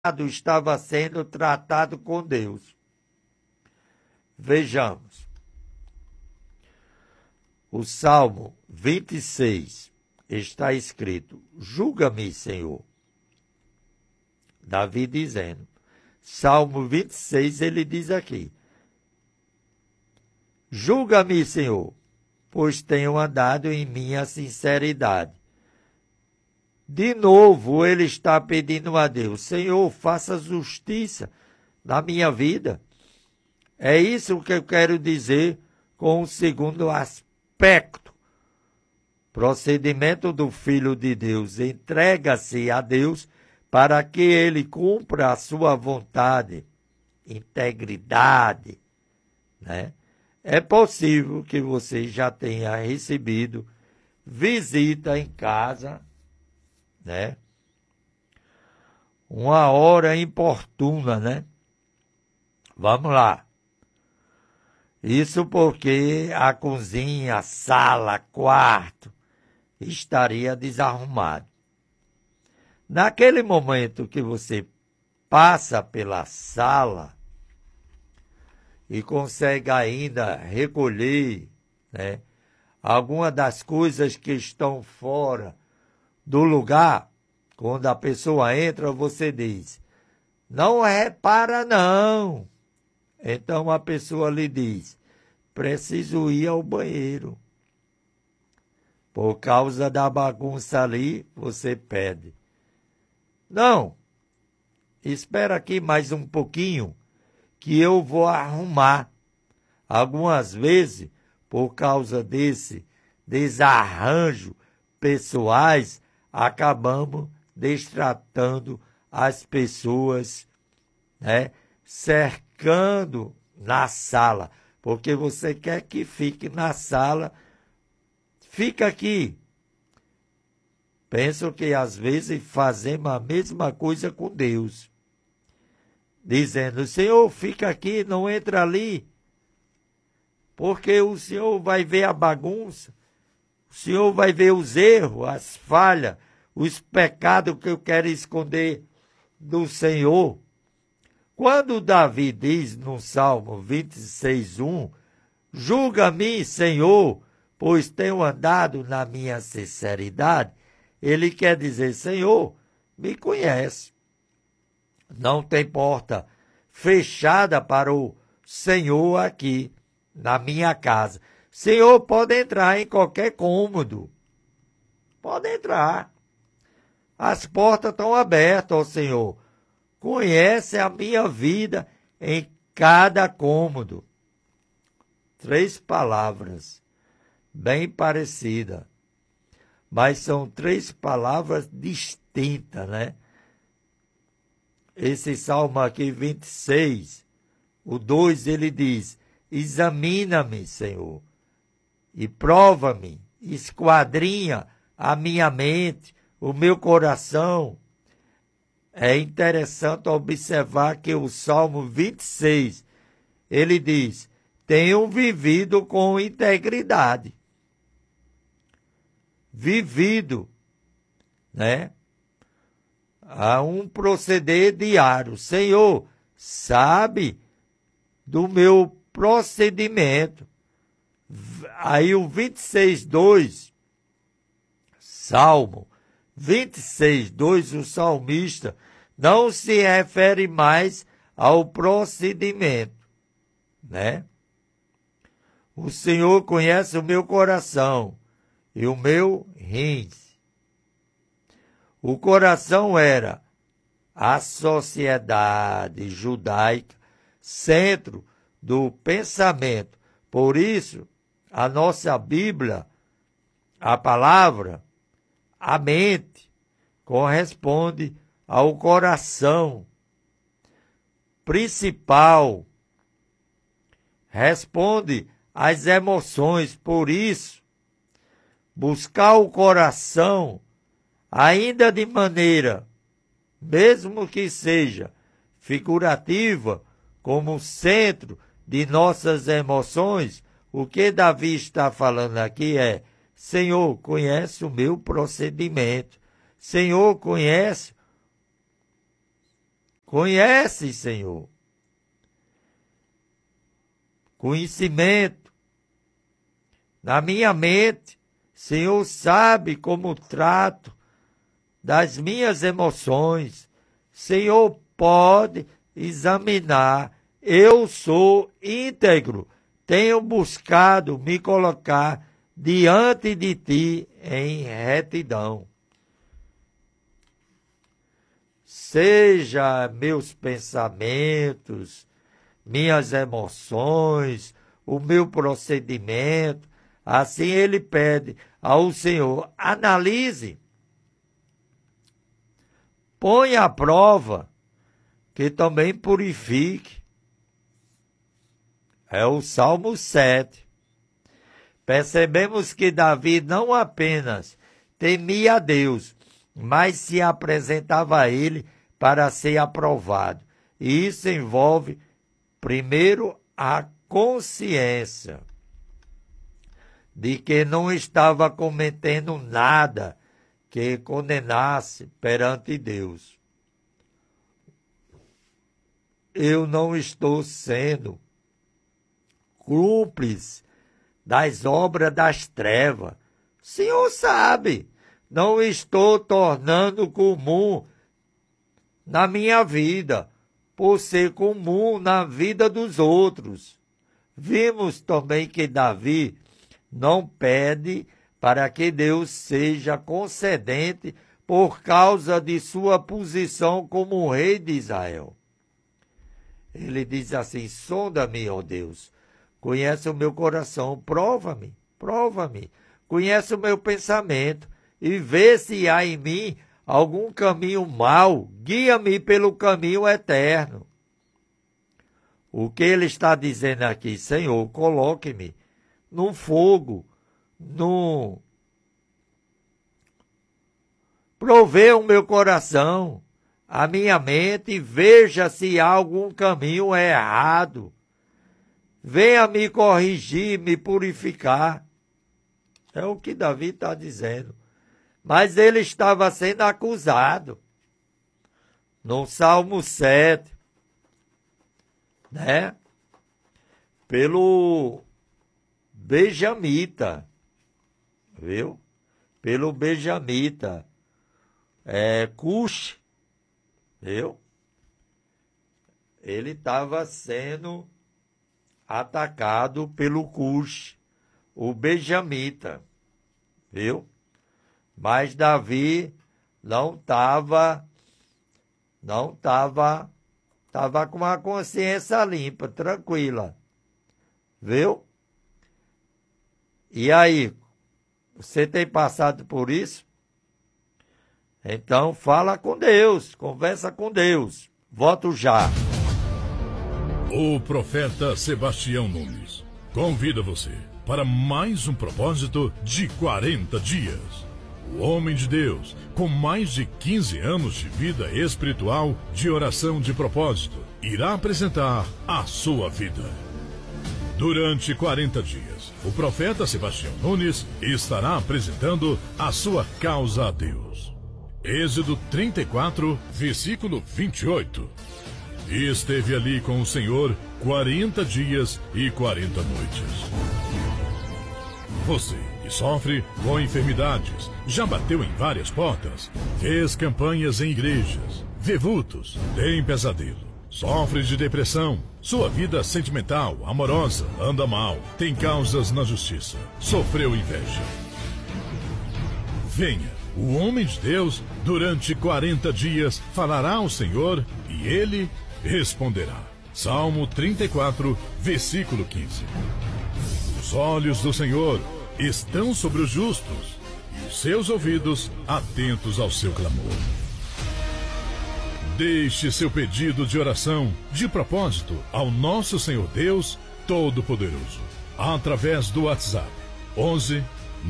estava sendo tratado com Deus. Vejamos. O Salmo 26 está escrito: julga-me, Senhor. Davi dizendo. Salmo 26, ele diz aqui: julga-me, Senhor, pois tenho andado em minha sinceridade. De novo, ele está pedindo a Deus: Senhor, faça justiça na minha vida. É isso que eu quero dizer com o segundo aspecto. Procedimento do Filho de Deus. Entrega-se a Deus para que ele cumpra a sua vontade, integridade, né? É possível que você já tenha recebido visita em casa, né? Uma hora importuna, né? Vamos lá. Isso porque a cozinha, a sala, quarto estaria desarrumado. Naquele momento que você passa pela sala e consegue ainda recolher, né, alguma das coisas que estão fora do lugar, quando a pessoa entra, você diz: não repara não. Então a pessoa lhe diz: preciso ir ao banheiro. Por causa da bagunça ali, você pede: não, espera aqui mais um pouquinho que eu vou arrumar. Algumas vezes, por causa desse desarranjo pessoais, acabamos destratando as pessoas, né, cercando na sala, porque você quer que fique na sala. Fica aqui. Penso que às vezes fazemos a mesma coisa com Deus, dizendo: Senhor, fica aqui, não entra ali, porque o Senhor vai ver a bagunça, o Senhor vai ver os erros, as falhas, os pecados que eu quero esconder do Senhor. Quando Davi diz no Salmo 26:1, julga-me, Senhor, pois tenho andado na minha sinceridade, ele quer dizer: Senhor, me conhece. Não tem porta fechada para o Senhor aqui na minha casa. Senhor, pode entrar em qualquer cômodo. Pode entrar. As portas estão abertas, ó Senhor. Conhece a minha vida em cada cômodo. 3 palavras bem parecidas, mas são 3 palavras distintas, né? Esse salmo aqui, 26, o 2, ele diz: examina-me, Senhor, e prova-me, esquadrinha a minha mente, o meu coração. É interessante observar que o Salmo 26, ele diz: tenho vivido com integridade. Vivido, né? Há um proceder diário. Senhor, sabe do meu procedimento. Aí o 26:2, Salmo 26:2, o salmista não se refere mais ao procedimento, né? O Senhor conhece o meu coração e o meu rins. O coração era a sociedade judaica, centro do pensamento. Por isso, a nossa Bíblia, a palavra, a mente, corresponde ao coração principal, responde às emoções. Por isso, buscar o coração, ainda de maneira, mesmo que seja figurativa, como centro de nossas emoções, o que Davi está falando aqui é: Senhor, conhece o meu procedimento. Senhor, conhece Conhece, Senhor. Conhecimento. Na minha mente, Senhor sabe como trato das minhas emoções. Senhor pode examinar. Eu sou íntegro. Tenho buscado me colocar diante de ti em retidão. Seja meus pensamentos, minhas emoções, o meu procedimento. Assim ele pede ao Senhor, analise, ponha à prova, que também purifique. É o Salmo 7. Percebemos que Davi não apenas temia a Deus, mas se apresentava a ele para ser aprovado. E isso envolve, primeiro, a consciência de que não estava cometendo nada que condenasse perante Deus. Eu não estou sendo cúmplice das obras das trevas. O Senhor sabe, não estou tornando comum na minha vida, por ser comum na vida dos outros. Vimos também que Davi não pede para que Deus seja concedente por causa de sua posição como rei de Israel. Ele diz assim, sonda-me, ó Deus, conhece o meu coração, prova-me, conhece o meu pensamento e vê se há em mim algum caminho mau, guia-me pelo caminho eterno. O que ele está dizendo aqui? Senhor, coloque-me no fogo, provê o meu coração, a minha mente, e veja se há algum caminho errado. Venha me corrigir, me purificar. É o que Davi está dizendo. Mas ele estava sendo acusado. No Salmo 7, né? Pelo benjamita, viu? Pelo benjamita, Cush, viu? Ele estava sendo atacado pelo Cush, o benjamita, viu? Mas Davi estava com a consciência limpa, tranquila, viu? E aí, você tem passado por isso? Então fala com Deus, conversa com Deus. Voto já. O profeta Sebastião Nunes convida você para mais um propósito de 40 dias. O homem de Deus, com mais de 15 anos de vida espiritual de oração de propósito, irá apresentar a sua vida. Durante 40 dias, o profeta Sebastião Nunes estará apresentando a sua causa a Deus. Êxodo 34, versículo 28. E esteve ali com o Senhor 40 dias e 40 noites. Você que sofre com enfermidades, já bateu em várias portas, fez campanhas em igrejas, vê vultos, tem pesadelo, sofre de depressão, sua vida sentimental, amorosa, anda mal, tem causas na justiça, sofreu inveja. Venha, o homem de Deus, durante 40 dias, falará ao Senhor e ele responderá. Salmo 34, versículo 15. Os olhos do Senhor estão sobre os justos e os seus ouvidos atentos ao seu clamor. Deixe seu pedido de oração, de propósito, ao nosso Senhor Deus Todo-Poderoso, através do WhatsApp 11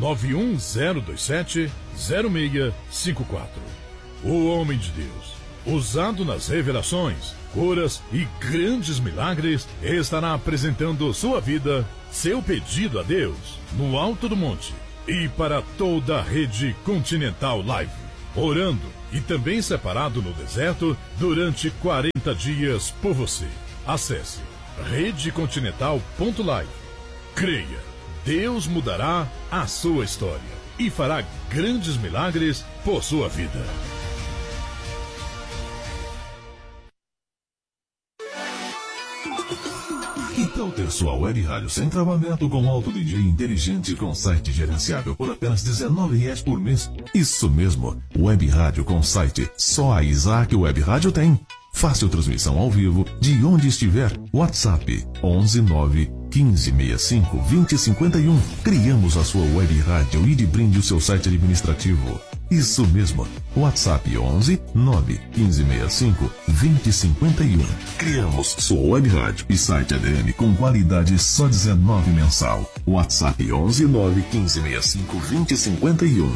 91027 0654. O homem de Deus, usado nas revelações, curas e grandes milagres, estará apresentando sua vida, seu pedido a Deus, no alto do monte e para toda a rede Continental Live, orando, e também separado no deserto durante 40 dias por você. Acesse redecontinental.live. Creia, Deus mudará a sua história e fará grandes milagres por sua vida. Que tal ter sua web rádio sem travamento com alto DJ inteligente com site gerenciável por apenas R$19 por mês? Isso mesmo, web rádio com site. Só a Isaac Web Rádio tem. Fácil transmissão ao vivo de onde estiver. WhatsApp 11 9 15 65 20 51. Criamos a sua web rádio e de brinde o seu site administrativo. Isso mesmo. WhatsApp 11 9 15 65 20 51. Criamos sua web rádio e site ADM com qualidade só R$19 mensal. WhatsApp 11 9 15 65 20 51.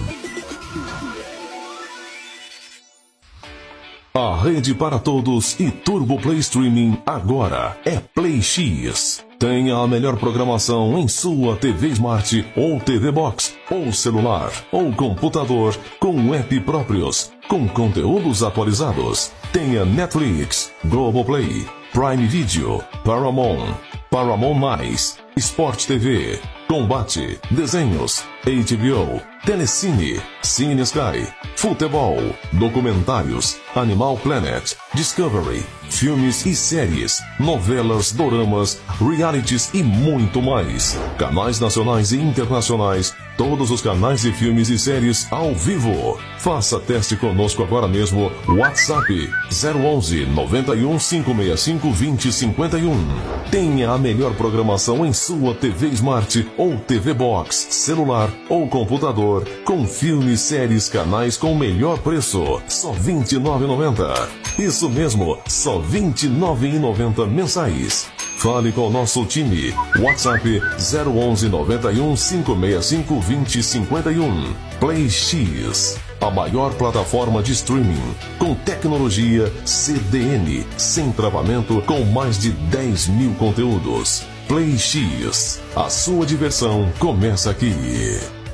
A rede para todos e Turbo Play Streaming agora é Play X. Tenha a melhor programação em sua TV Smart ou TV Box, ou celular, ou computador, com app próprios, com conteúdos atualizados. Tenha Netflix, Globoplay, Prime Video, Paramount, Paramount+, Sport TV, Combate, Desenhos, HBO, Telecine, Cine Sky, Futebol, Documentários, Animal Planet, Discovery, filmes e séries, novelas, doramas, realities e muito mais. Canais nacionais e internacionais, todos os canais de filmes e séries ao vivo. Faça teste conosco agora mesmo. WhatsApp 011 91 565 20 51. Tenha a melhor programação em sua TV Smart ou TV Box, celular ou computador, com filmes, séries, canais com o melhor preço. Só R$ 29,90. Isso mesmo, só R$ 29,90 mensais. Fale com o nosso time. WhatsApp 011 91 565 20 51. Play X, a maior plataforma de streaming com tecnologia CDN, sem travamento, com mais de 10 mil conteúdos. Play X, a sua diversão começa aqui.